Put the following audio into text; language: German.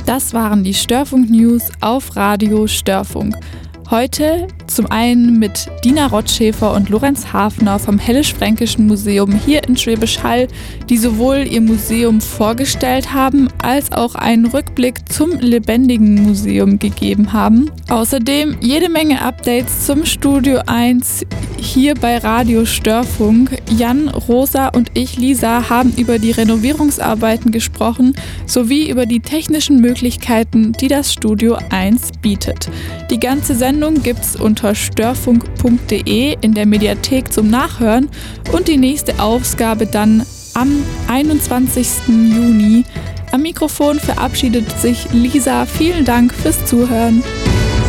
Das waren die Störfunk-News auf Radio Störfunk. Heute zum einen mit Dina Rottschäfer und Lorenz Hafner vom Hellisch-Fränkischen Museum hier in Schwäbisch Hall, die sowohl ihr Museum vorgestellt haben, als auch einen Rückblick zum lebendigen Museum gegeben haben. Außerdem jede Menge Updates zum Studio 1 hier bei Radio Störfunk. Jan, Rosa und ich, Lisa, haben über die Renovierungsarbeiten gesprochen, sowie über die technischen Möglichkeiten, die das Studio 1 bietet. Die ganze Sendung gibt's unter störfunk.de in der Mediathek zum Nachhören und die nächste Ausgabe dann am 21. Juni. Am Mikrofon verabschiedet sich Lisa. Vielen Dank fürs Zuhören.